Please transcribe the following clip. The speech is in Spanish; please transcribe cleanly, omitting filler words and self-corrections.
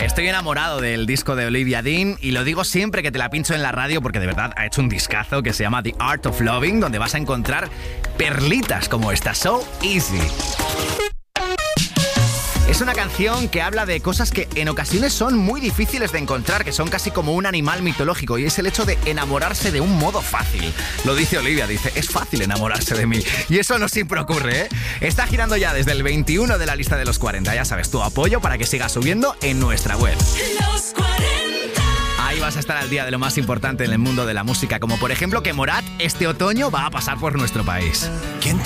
Estoy enamorado del disco de Olivia Dean y lo digo siempre que te la pincho en la radio porque de verdad ha hecho un discazo que se llama The Art of Loving, donde vas a encontrar perlitas como esta, So Easy. Es una canción que habla de cosas que en ocasiones son muy difíciles de encontrar, que son casi como un animal mitológico, y es el hecho de enamorarse de un modo fácil. Lo dice Olivia, dice, es fácil enamorarse de mí. Y eso no siempre ocurre, ¿eh? Está girando ya desde el 21 de la lista de los 40. Ya sabes, tu apoyo para que siga subiendo en nuestra web. Los 40. Ahí vas a estar al día de lo más importante en el mundo de la música, como por ejemplo que Morat este otoño va a pasar por nuestro país. ¿Quién